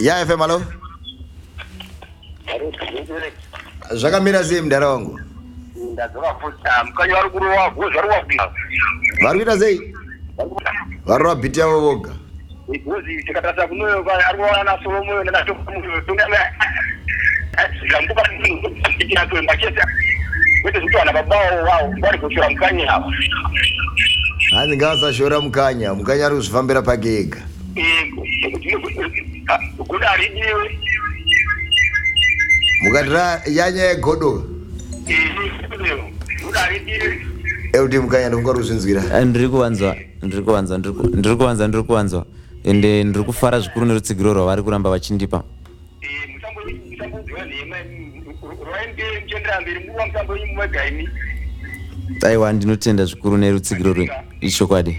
Ya FM alo. Zvakamira sei mudara wangu? Ndadzakafuta mukanyi vari kurova bhuzi vari wabvira. Vari kuita sei? Vari wabhiti yavo voga. Bhuzi tikatarisa kunoyo ari kuona na Solomoyo natomuyo tungana zambuka ndikira machesa. Wete zvitwana babawo wao vari kushora mukanyi ava. Hanzi ngavasashora mukanya, mukanya ari kuzvifambira pake ega. Kudari diwe. Mukatira yanya yegodo. Kudari diwe. Euti mukanya ndinga ruzvinzwira. Ndiri kuwanzwa. Ende ndiri kufara zvikuru nerutsigiro rwavari kuramba vachindipa. Aiwa, ndinotenda zvikuru nerutsigiro ichokwadi.